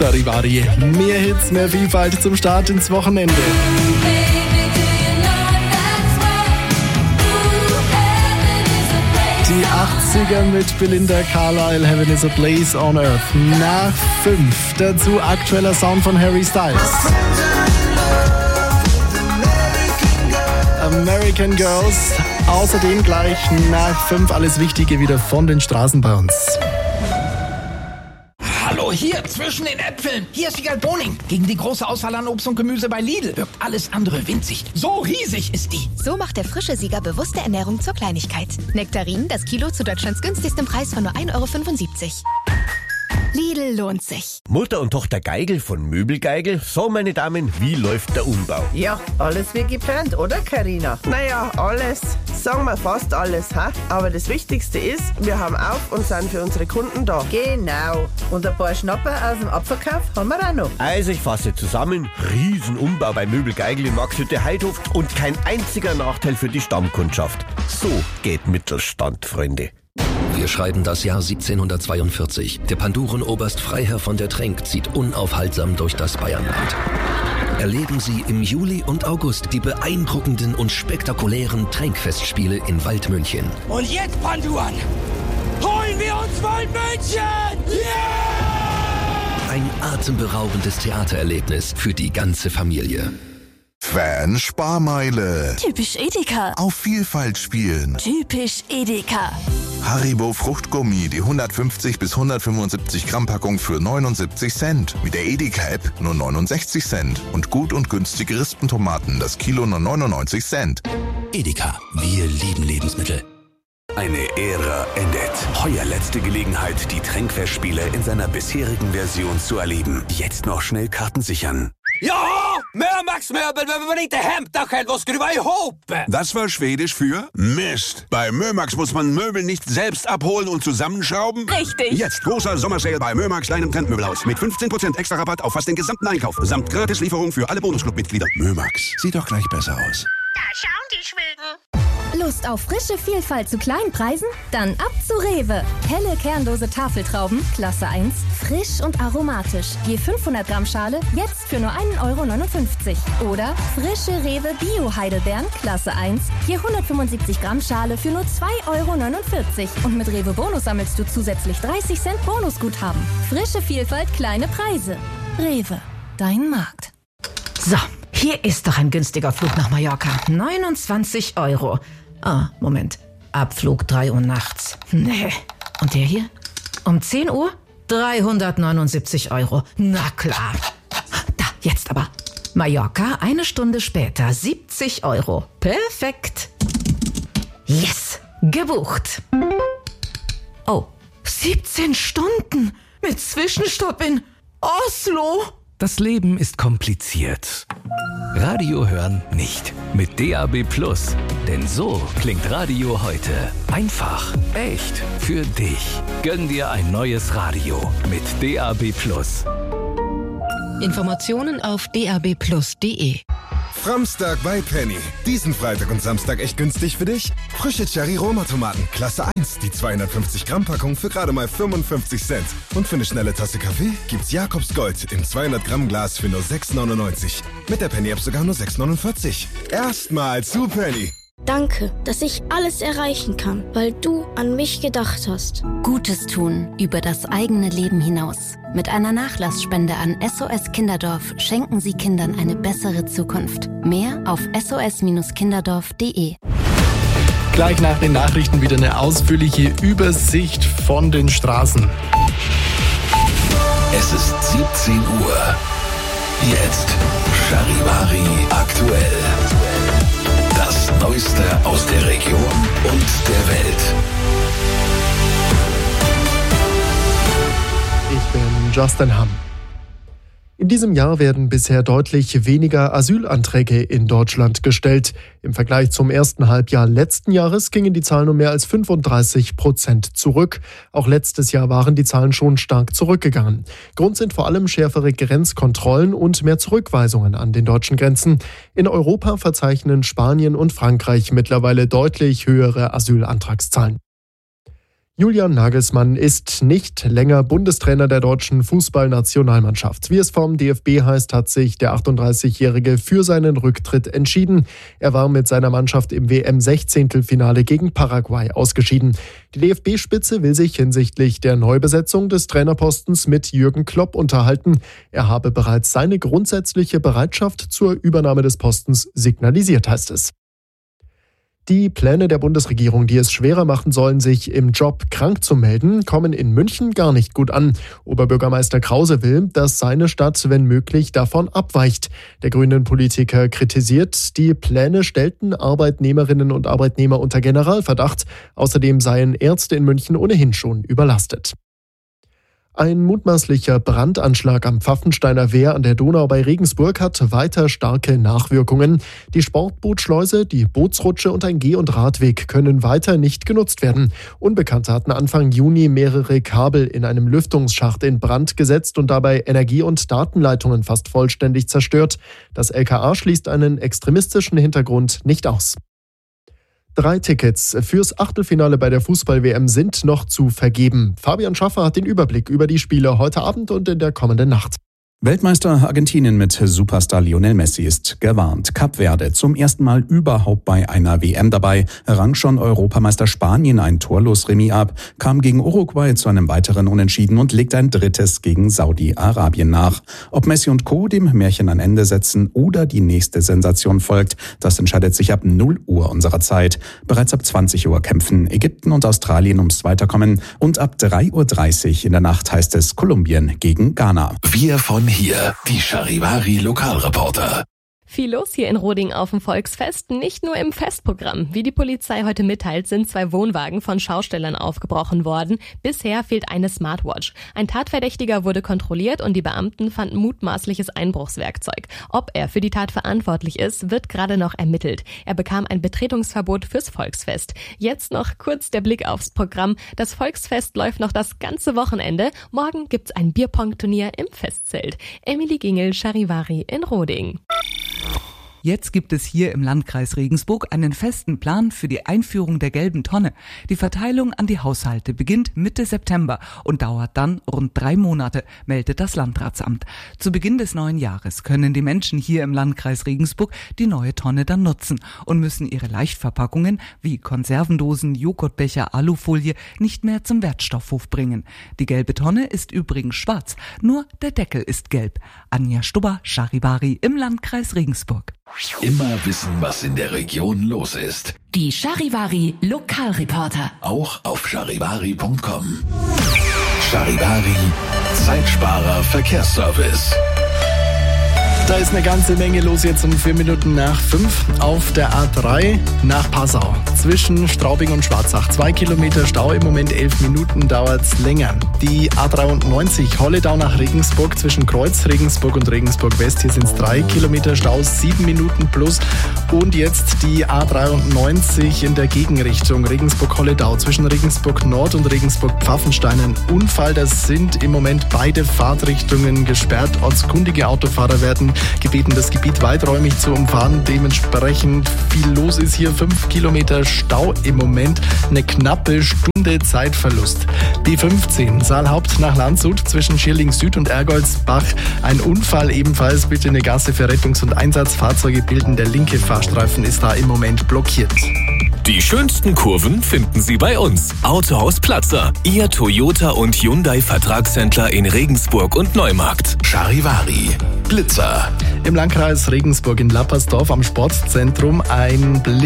Charivari. Mehr Hits, mehr Vielfalt zum Start ins Wochenende. Die 80er mit Belinda Carlisle, Heaven is a Place on Earth. Nach 5. Dazu aktueller Sound von Harry Styles. American Girls. Außerdem gleich nach 5 alles Wichtige wieder von den Straßen bei uns. Hallo, hier zwischen den Äpfeln. Hier ist Wiegald Boning. Gegen die große Auswahl an Obst und Gemüse bei Lidl wirkt alles andere winzig. So riesig ist die. So macht der frische Sieger bewusste Ernährung zur Kleinigkeit. Nektarin, das Kilo zu Deutschlands günstigstem Preis von nur 1,75 €. Lidl lohnt sich. Mutter und Tochter Geigel von Möbelgeigel. So, meine Damen, wie läuft der Umbau? Ja, alles wie geplant, oder Carina? Naja, alles. Sagen wir fast alles, ha? Aber das Wichtigste ist, wir haben auf und sind für unsere Kunden da. Genau. Und ein paar Schnapper aus dem Abverkauf haben wir auch noch. Also ich fasse zusammen, Riesenumbau bei Möbelgeigel in Marxhütte Heidhof und kein einziger Nachteil für die Stammkundschaft. So geht Mittelstand, Freunde. Wir schreiben das Jahr 1742. Der Pandurenoberst Freiherr von der Trenck zieht unaufhaltsam durch das Bayernland. Erleben Sie im Juli und August die beeindruckenden und spektakulären Trenck-Festspiele in Waldmünchen. Und jetzt, Panduan, holen wir uns Waldmünchen! Yeah! Ein atemberaubendes Theatererlebnis für die ganze Familie. Fan-Sparmeile. Typisch Edeka. Auf Vielfalt spielen. Typisch Edeka. Haribo Fruchtgummi, die 150 bis 175 Gramm Packung für 79 Cent. Mit der Edeka-App nur 69 Cent. Und gut und günstige Rispentomaten, das Kilo nur 99 Cent. Edeka, wir lieben Lebensmittel. Eine Ära endet. Heuer letzte Gelegenheit, die Trenck-Festspiele in seiner bisherigen Version zu erleben. Jetzt noch schnell Karten sichern. Ja, Mömax-Möbel, wenn wir nicht Hemd, da können wir drüber hoppen. Das war Schwedisch für Mist. Bei Mömax muss man Möbel nicht selbst abholen und zusammenschrauben. Richtig. Jetzt großer Sommersale bei Mömax, deinem Trendmöbelhaus. Mit 15% extra Rabatt auf fast den gesamten Einkauf. Samt Gratislieferung für alle Bonusclub-Mitglieder. Mömax, sieht doch gleich besser aus. Da schauen die Schweden. Lust auf frische Vielfalt zu kleinen Preisen? Dann ab zu Rewe. Helle kernlose Tafeltrauben, Klasse 1, frisch und aromatisch. Je 500 Gramm Schale, jetzt für nur 1,59 €. Oder frische Rewe Bio-Heidelbeeren, Klasse 1, je 175 Gramm Schale für nur 2,49 €. Und mit Rewe Bonus sammelst du zusätzlich 30 Cent Bonusguthaben. Frische Vielfalt, kleine Preise. Rewe, dein Markt. So, hier ist doch ein günstiger Flug nach Mallorca. 29 €. Ah, Moment. Abflug 3 Uhr nachts. Nee. Und der hier? Um 10 Uhr? 379 €. Na klar. Da, jetzt aber. Mallorca, 1 Stunde später. 70 €. Perfekt. Yes, gebucht. Oh, 17 Stunden mit Zwischenstopp in Oslo. Das Leben ist kompliziert. Radio hören nicht. Mit DAB+. Denn so klingt Radio heute. Einfach, echt, für dich. Gönn dir ein neues Radio mit DAB+. Informationen auf dabplus.de. Framstag bei Penny. Diesen Freitag und Samstag echt günstig für dich? Frische Cherry-Roma-Tomaten, Klasse 1, die 250 Gramm Packung für gerade mal 55 Cent. Und für eine schnelle Tasse Kaffee gibt's Jakobs Gold im 200 Gramm Glas für nur 6,99. Mit der Penny-App sogar nur 6,49. Erstmal zu Penny. Danke, dass ich alles erreichen kann, weil du an mich gedacht hast. Gutes tun über das eigene Leben hinaus. Mit einer Nachlassspende an SOS Kinderdorf schenken Sie Kindern eine bessere Zukunft. Mehr auf sos-kinderdorf.de. Gleich nach den Nachrichten wieder eine ausführliche Übersicht von den Straßen. Es ist 17 Uhr. Jetzt Charivari aktuell. Das Neueste aus der Region und der Welt. Ich bin Justin Hamm. In diesem Jahr werden bisher deutlich weniger Asylanträge in Deutschland gestellt. Im Vergleich zum ersten Halbjahr letzten Jahres gingen die Zahlen um mehr als 35% zurück. Auch letztes Jahr waren die Zahlen schon stark zurückgegangen. Grund sind vor allem schärfere Grenzkontrollen und mehr Zurückweisungen an den deutschen Grenzen. In Europa verzeichnen Spanien und Frankreich mittlerweile deutlich höhere Asylantragszahlen. Julian Nagelsmann ist nicht länger Bundestrainer der deutschen Fußballnationalmannschaft. Wie es vom DFB heißt, hat sich der 38-Jährige für seinen Rücktritt entschieden. Er war mit seiner Mannschaft im WM-16-Finale gegen Paraguay ausgeschieden. Die DFB-Spitze will sich hinsichtlich der Neubesetzung des Trainerpostens mit Jürgen Klopp unterhalten. Er habe bereits seine grundsätzliche Bereitschaft zur Übernahme des Postens signalisiert, heißt es. Die Pläne der Bundesregierung, die es schwerer machen sollen, sich im Job krank zu melden, kommen in München gar nicht gut an. Oberbürgermeister Krause will, dass seine Stadt, wenn möglich, davon abweicht. Der grünen Politiker kritisiert, die Pläne stellten Arbeitnehmerinnen und Arbeitnehmer unter Generalverdacht. Außerdem seien Ärzte in München ohnehin schon überlastet. Ein mutmaßlicher Brandanschlag am Pfaffensteiner Wehr an der Donau bei Regensburg hat weiter starke Nachwirkungen. Die Sportbootschleuse, die Bootsrutsche und ein Geh- und Radweg können weiter nicht genutzt werden. Unbekannte hatten Anfang Juni mehrere Kabel in einem Lüftungsschacht in Brand gesetzt und dabei Energie- und Datenleitungen fast vollständig zerstört. Das LKA schließt einen extremistischen Hintergrund nicht aus. 3 Tickets fürs Achtelfinale bei der Fußball-WM sind noch zu vergeben. Fabian Schaffer hat den Überblick über die Spiele heute Abend und in der kommenden Nacht. Weltmeister Argentinien mit Superstar Lionel Messi ist gewarnt. Kap Verde zum ersten Mal überhaupt bei einer WM dabei, rang schon Europameister Spanien ein torlos Remis ab, kam gegen Uruguay zu einem weiteren Unentschieden und legt ein drittes gegen Saudi-Arabien nach. Ob Messi und Co. dem Märchen ein Ende setzen oder die nächste Sensation folgt, das entscheidet sich ab 0 Uhr unserer Zeit. Bereits ab 20 Uhr kämpfen Ägypten und Australien ums Weiterkommen und ab 3:30 Uhr in der Nacht heißt es Kolumbien gegen Ghana. Wir von hier, die Charivari Lokalreporter. Viel los hier in Roding auf dem Volksfest, nicht nur im Festprogramm. Wie die Polizei heute mitteilt, sind 2 Wohnwagen von Schaustellern aufgebrochen worden. Bisher fehlt eine Smartwatch. Ein Tatverdächtiger wurde kontrolliert und die Beamten fanden mutmaßliches Einbruchswerkzeug. Ob er für die Tat verantwortlich ist, wird gerade noch ermittelt. Er bekam ein Betretungsverbot fürs Volksfest. Jetzt noch kurz der Blick aufs Programm. Das Volksfest läuft noch das ganze Wochenende. Morgen gibt's ein Bierpong-Turnier im Festzelt. Emily Gingel, Charivari in Roding. Jetzt gibt es hier im Landkreis Regensburg einen festen Plan für die Einführung der gelben Tonne. Die Verteilung an die Haushalte beginnt Mitte September und dauert dann rund 3 Monate, meldet das Landratsamt. Zu Beginn des neuen Jahres können die Menschen hier im Landkreis Regensburg die neue Tonne dann nutzen und müssen ihre Leichtverpackungen wie Konservendosen, Joghurtbecher, Alufolie nicht mehr zum Wertstoffhof bringen. Die gelbe Tonne ist übrigens schwarz, nur der Deckel ist gelb. Anja Stubber, Charivari im Landkreis Regensburg. Immer wissen, was in der Region los ist. Die Charivari Lokalreporter. Auch auf charivari.com. Charivari, Zeitsparer Verkehrsservice. Da ist eine ganze Menge los jetzt um 4 Minuten nach 5 auf der A3 nach Passau. Zwischen Straubing und Schwarzach. 2 Kilometer Stau, im Moment 11 Minuten dauert's länger. Die A93 Holledau nach Regensburg zwischen Kreuz, Regensburg und Regensburg West. Hier sind's 3 Kilometer Stau, 7 Minuten plus. Und jetzt die A93 in der Gegenrichtung Regensburg-Holledau zwischen Regensburg Nord und Regensburg-Pfaffenstein. Ein Unfall, das sind im Moment beide Fahrtrichtungen gesperrt. Ortskundige Autofahrer werden gebeten, das Gebiet weiträumig zu umfahren. Dementsprechend viel los ist hier. 5 Kilometer Stau im Moment. Eine knappe Stunde Zeitverlust. Die 15 Saalhaupt nach Landshut zwischen Schierling Süd und Ergoldsbach. Ein Unfall ebenfalls. Bitte eine Gasse für Rettungs- und Einsatzfahrzeuge bilden. Der linke Fahrstreifen ist da im Moment blockiert. Die schönsten Kurven finden Sie bei uns. Autohaus Platzer, Ihr Toyota und Hyundai Vertragshändler in Regensburg und Neumarkt. Charivari, Blitzer. Im Landkreis Regensburg in Lappersdorf am Sportzentrum ein